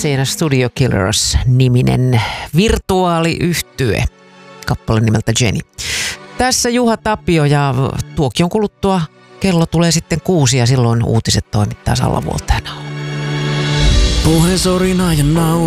biiseinä Studio Killers-niminen virtuaaliyhtye, kappale nimeltä Jenny. Tässä Juha Tapio ja tuokion kuluttua kello tulee sitten 6 ja silloin uutiset toimittaa Salla Vuoltajana. Puhe sorina ja